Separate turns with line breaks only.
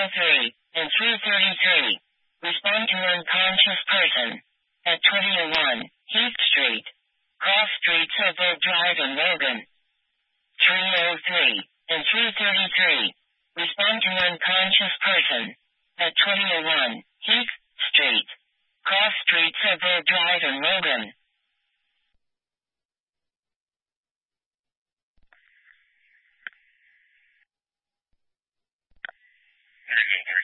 303 and 333. Respond to unconscious person. At 2001 Heath Street, Cross Street, Suffolk Drive in Logan. 303 and 333. Respond to unconscious person. At 2001 Heath Street, Cross Street, Suffolk Drive in Logan.
There you go.